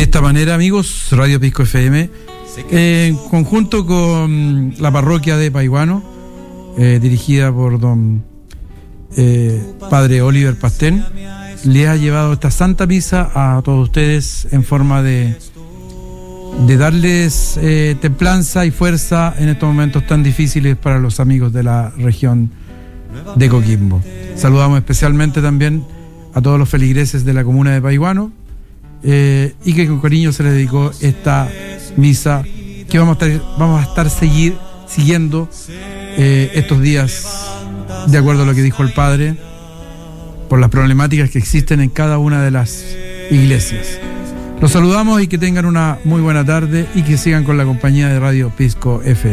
esta manera, amigos, Radio Pisco FM, en conjunto con la parroquia de Paihuano, dirigida por don Padre Oliver Pastén, le ha llevado esta Santa Misa a todos ustedes en forma de darles templanza y fuerza en estos momentos tan difíciles para los amigos de la región de Coquimbo. Saludamos especialmente también a todos los feligreses de la comuna de Paihuano, y que con cariño se les dedicó esta misa que vamos a estar siguiendo estos días, de acuerdo a lo que dijo el Padre, por las problemáticas que existen en cada una de las iglesias. Los saludamos y que tengan una muy buena tarde y que sigan con la compañía de Radio Pisco FM.